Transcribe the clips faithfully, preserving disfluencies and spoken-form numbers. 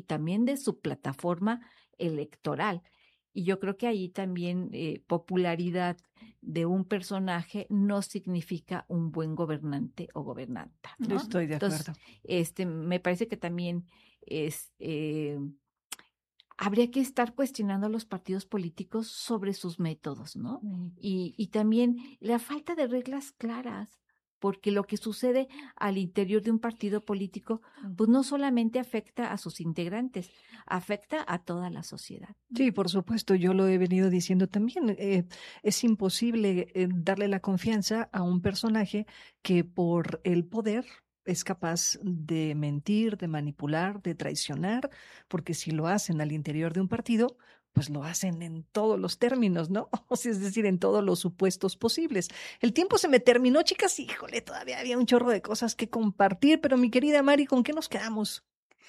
también de su plataforma electoral. Y yo creo que ahí también eh, popularidad de un personaje no significa un buen gobernante o gobernanta, ¿no? Estoy de acuerdo. Entonces, este, me parece que también es, eh, habría que estar cuestionando a los partidos políticos sobre sus métodos, ¿no? Mm. Y, y también la falta de reglas claras, porque lo que sucede al interior de un partido político, pues no solamente afecta a sus integrantes, afecta a toda la sociedad. Sí, por supuesto, yo lo he venido diciendo también. Eh, es imposible eh, darle la confianza a un personaje que por el poder es capaz de mentir, de manipular, de traicionar, porque si lo hacen al interior de un partido, pues lo hacen en todos los términos, ¿no? O sea, es decir, en todos los supuestos posibles. El tiempo se me terminó, chicas, híjole, todavía había un chorro de cosas que compartir, pero mi querida Mari, ¿con qué nos quedamos?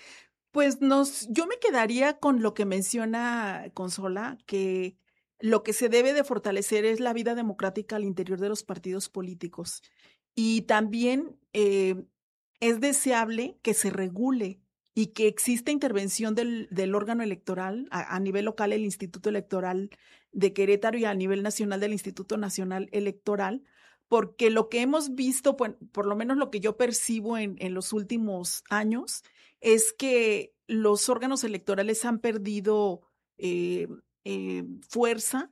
Pues nos, yo me quedaría con lo que menciona Consola, que lo que se debe de fortalecer es la vida democrática al interior de los partidos políticos. Y también eh, es deseable que se regule y que exista intervención del, del órgano electoral a, a nivel local, el Instituto Electoral de Querétaro, y a nivel nacional del Instituto Nacional Electoral, porque lo que hemos visto, pues, por lo menos lo que yo percibo en, en los últimos años, es que los órganos electorales han perdido eh, eh, fuerza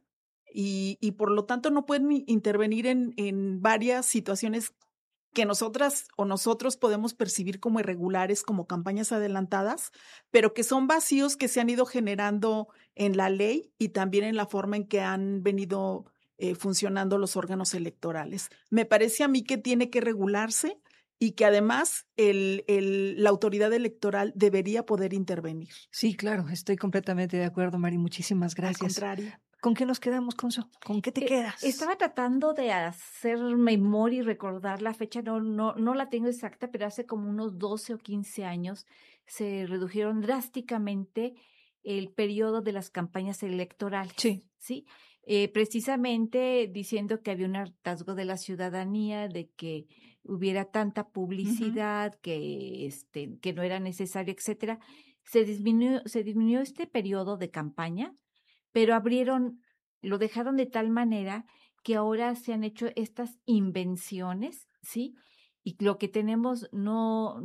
y, y por lo tanto no pueden intervenir en, en varias situaciones que nosotras o nosotros podemos percibir como irregulares, como campañas adelantadas, pero que son vacíos que se han ido generando en la ley y también en la forma en que han venido eh, funcionando los órganos electorales. Me parece a mí que tiene que regularse y que además el, el, la autoridad electoral debería poder intervenir. Sí, claro, estoy completamente de acuerdo, Mari. Muchísimas gracias. Al contrario. ¿Con qué nos quedamos, Conso? ¿Con qué te Eh, quedas? Estaba tratando de hacer memoria y recordar la fecha, no, no, no la tengo exacta, pero hace como unos doce o quince años se redujeron drásticamente el periodo de las campañas electorales. Sí. ¿Sí? Eh, precisamente diciendo que había un hartazgo de la ciudadanía, de que hubiera tanta publicidad, uh-huh. que, este, que no era necesario, etcétera. Se disminuyó, se disminuyó este periodo de campaña, pero abrieron, lo dejaron de tal manera que ahora se han hecho estas invenciones, ¿sí? Y lo que tenemos no,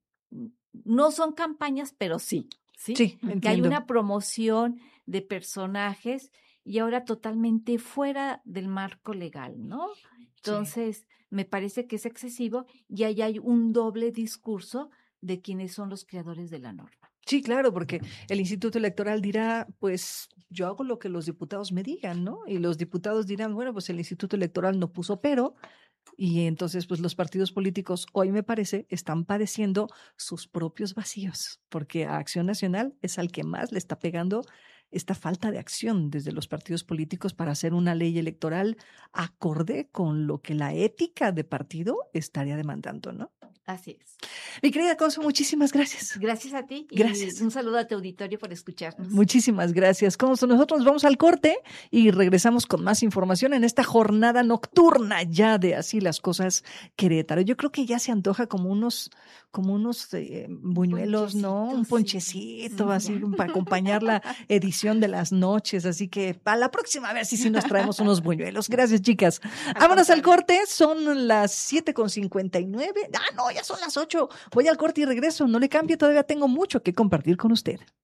no son campañas, pero sí, ¿sí? Sí, entiendo. Que hay una promoción de personajes y ahora totalmente fuera del marco legal, ¿no? Entonces, sí. me parece que es excesivo y ahí hay un doble discurso de quienes son los creadores de la norma. Sí, claro, porque el Instituto Electoral dirá, pues yo hago lo que los diputados me digan, ¿no? Y los diputados dirán, bueno, pues el Instituto Electoral no puso pero, y entonces pues los partidos políticos hoy me parece están padeciendo sus propios vacíos, porque a Acción Nacional es al que más le está pegando esta falta de acción desde los partidos políticos para hacer una ley electoral acorde con lo que la ética de partido estaría demandando, ¿no? Así es. Mi querida Conso, muchísimas gracias. Gracias a ti. Gracias. Y un saludo a tu auditorio por escucharnos. Muchísimas gracias. Conso, nosotros vamos al corte y regresamos con más información en esta jornada nocturna ya de Así las Cosas Querétaro. Yo creo que ya se antoja como unos, como unos eh, buñuelos, ¿no? Un ponchecito, sí. Así para acompañar la edición de las noches. Así que para la próxima a ver si sí nos traemos unos buñuelos. Gracias, chicas. Vámonos al corte. Son las siete con cincuenta y nueve. Ah, no, ya son las ocho. Voy al corte y regreso. No le cambie, todavía tengo mucho que compartir con usted.